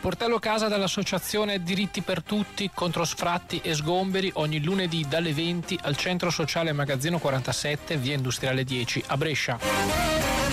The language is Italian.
Sportello casa dell'associazione Diritti per Tutti contro sfratti e sgomberi ogni lunedì dalle 20 al Centro Sociale Magazzino 47, via Industriale 10 a Brescia.